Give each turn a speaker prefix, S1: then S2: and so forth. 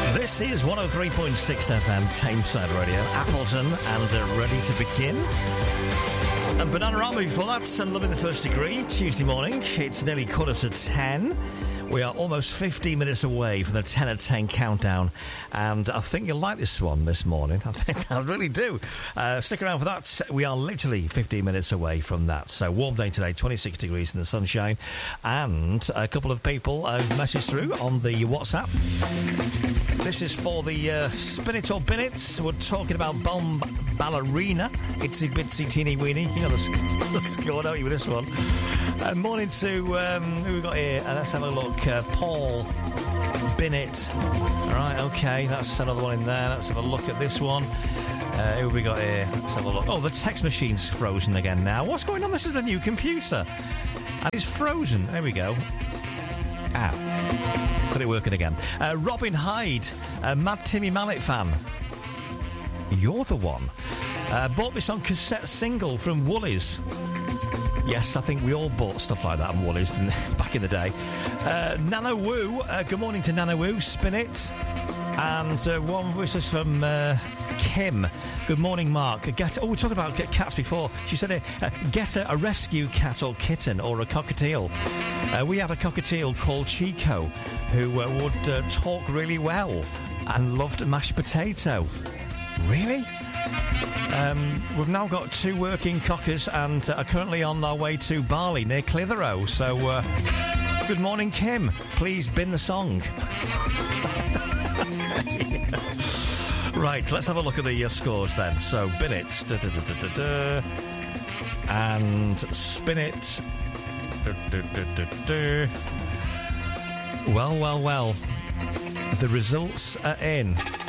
S1: This is 103.6 FM, Tameside Radio, Appleton, and ready to begin. And Bananarama before that, and Loving the First Degree, Tuesday morning. It's nearly 9:45. We are almost 15 minutes away from the 10 at 10 countdown, and I think you'll like this one this morning. I really do. Stick around for that. We are literally 15 minutes away from that. So warm day today, 26 degrees in the sunshine, and a couple of people messaged through on the WhatsApp. This is for the Spin It or Bin It. We're talking about Bomb Ballerina, Itsy Bitsy Teeny Weeny. You know the score, don't you, with this one? Morning to who we got here? Let's have a look. Paul Binnett. All right, okay, that's another one in there. Let's have a look at this one. Who have we got here? Let's have a look. Oh, the text machine's frozen again now. What's going on? This is a new computer. And it's frozen. There we go. Ow. Got it working again. Robin Hyde, Mad Timmy Mallet fan. You're the one. Bought this on cassette single from Woolies. Yes, I think we all bought stuff like that on Woolies back in the day. Nano Woo, good morning to Nano Woo, Spin It. And one was just from Kim. Good morning, Mark. We talked about cats before. She said, get a rescue cat or kitten or a cockatiel. We had a cockatiel called Chico who would talk really well and loved mashed potato. Really? We've now got 2 working cockers and are currently on our way to Barley near Clitheroe. So, good morning, Kim. Please bin the song. Right, let's have a look at the scores then. So, bin it. And spin it. Well. The results are in.